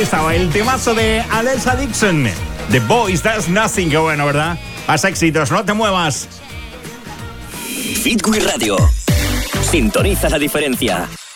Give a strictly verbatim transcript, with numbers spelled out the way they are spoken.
Estaba el temazo de Alexa Dixon, The Boys Does Nothing. Qué bueno, ¿verdad? Haz éxitos, no te muevas. Fitwi Radio. Sintoniza la diferencia.